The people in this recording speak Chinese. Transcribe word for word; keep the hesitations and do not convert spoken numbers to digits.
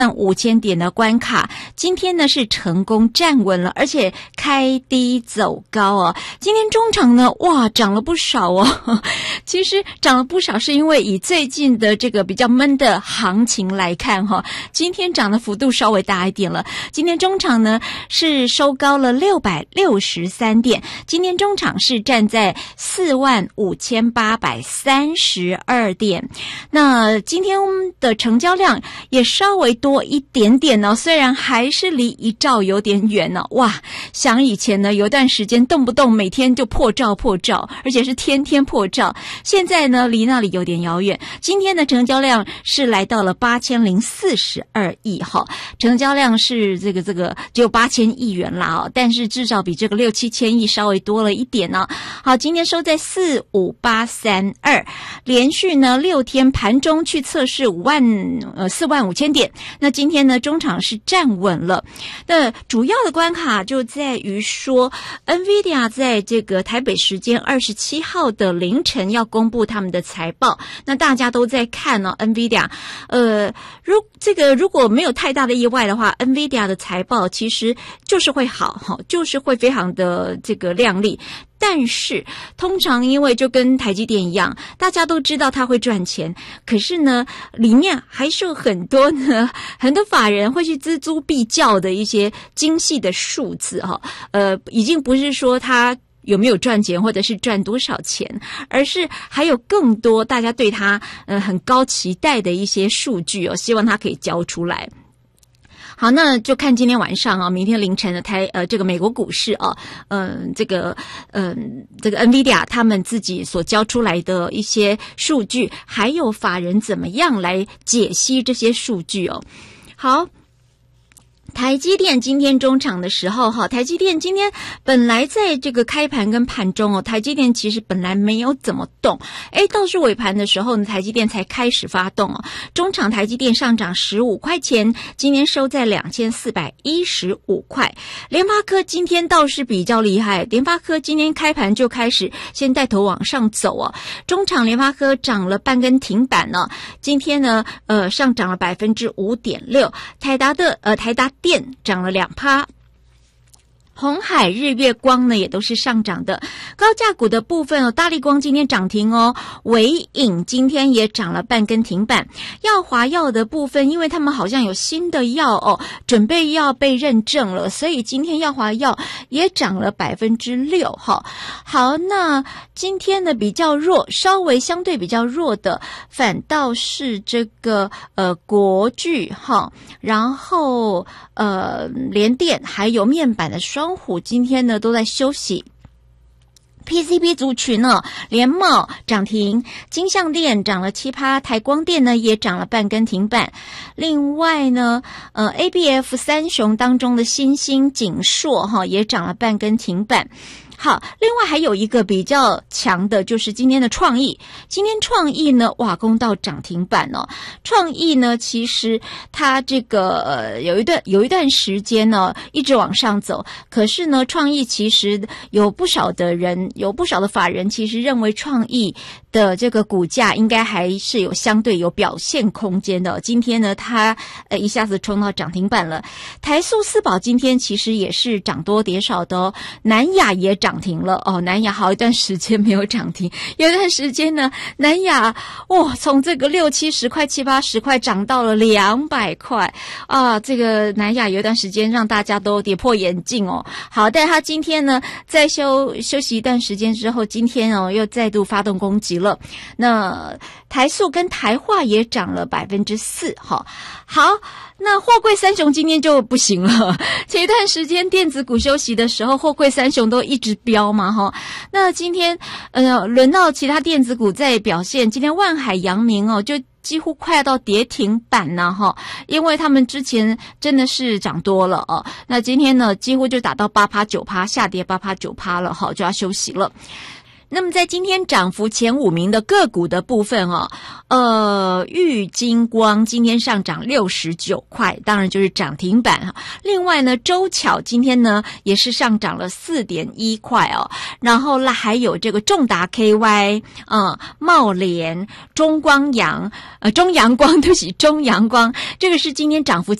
五千点的关卡，今天呢是成功站稳了，而且开低走高哦。今天中场呢，哇，涨了不少哦。其实涨了不少，是因为以最近的这个比较闷的行情来看哈、哦，今天涨的幅度稍微大一点了。今天中场呢是收高了六百六十三点，今天中场是站在四万五千八百三十二点。那今天的成交量也稍微多一点点哦，虽然还是离一兆有点远呢、哦。哇，想以前呢有段时间动不动每天就破兆破兆，而且是天天破兆。现在呢离那里有点遥远。今天的成交量是来到了八千零四十二亿哈，成交量是这个这个只有八千亿元啦哦，但是至少比这个六七千亿稍微多了一点呢。好，今天收在四五八三二，连续呢六天盘中去测试五万呃四万五千点，那今天呢中场是站稳了。那主要的关卡就在于说 ，NVIDIA 在这个台北时间二十七号的凌晨要公布他们的财报，那大家都在看呢、哦、，NVIDIA， 呃，如这个如果没有太大的意外的话 ，NVIDIA 的财报其实就是会好哈，就是会非常的这个亮丽。但是通常因为就跟台积电一样，大家都知道它会赚钱，可是呢里面还是有很多呢很多法人会去锱铢必较的一些精细的数字哈，呃已经不是说它有没有赚钱或者是赚多少钱，而是还有更多大家对它呃很高期待的一些数据哦，希望它可以交出来。好，那就看今天晚上啊，明天凌晨的台呃这个美国股市啊，嗯、呃，这个嗯、呃、这个 NVIDIA 他们自己所交出来的一些数据，还有法人怎么样来解析这些数据哦。好。台积电今天中场的时候哈，台积电今天本来在这个开盘跟盘中哦，台积电其实本来没有怎么动，诶，倒是尾盘的时候呢，台积电才开始发动哦。中场台积电上涨十五块钱，今天收在两千四百一十五块。联发科今天倒是比较厉害，联发科今天开盘就开始先带头往上走哦，中场联发科涨了半根停板呢、哦，今天呢呃上涨了百分之五点六，台达的呃台达电涨了两趴。鸿海、日月光呢也都是上涨的。高价股的部分哦，大立光今天涨停哦，伟影今天也涨了半根停板。耀华药的部分，因为他们好像有新的药哦，准备要被认证了，所以今天耀华药也涨了百分之六哈。好，那今天呢比较弱，稍微相对比较弱的，反倒是这个呃国巨哈，然后呃联电还有面板的双虎今天呢都在休息。P C B 族群呢，联茂涨停，金像电涨了七趴，台光电呢也涨了半根停板。另外呢，呃 A B F 三雄当中的新兴、景硕哈也涨了半根停板。好，另外还有一个比较强的就是今天的创意，今天创意呢哇攻到涨停板哦。创意呢其实它这个呃有一段有一段时间呢一直往上走，可是呢创意其实有不少的人有不少的法人其实认为创意的这个股价应该还是有相对有表现空间的、哦、今天呢它呃一下子冲到涨停板了。台塑四宝今天其实也是涨多跌少的哦，南亚也涨涨停了哦，南亚好一段时间没有涨停，有一段时间呢，南亚哇，从这个六七十块、七八十块涨到了两百块啊！这个南亚有一段时间让大家都跌破眼镜哦。好，但他今天呢，在休休息一段时间之后，今天哦又再度发动攻击了。那台塑跟台化也涨了百分之四，哈，好。那货柜三雄今天就不行了，前一段时间电子股休息的时候，货柜三雄都一直飙嘛哈。那今天呃轮到其他电子股在表现，今天万海、阳明哦就几乎快要到跌停板了哈，因为他们之前真的是涨多了哦。那今天呢几乎就打到八趴九趴，下跌八趴九趴了哈，就要休息了。 那么在今天涨幅前五名的个股的部分哦，呃，玉晶光今天上涨六十九块，当然就是涨停板哈。另外呢，周巧今天呢也是上涨了 四点一块哦。然后啦，还有这个重达 K Y， 嗯，茂联、中光阳，呃，中阳光，对不起，中阳光，这个是今天涨幅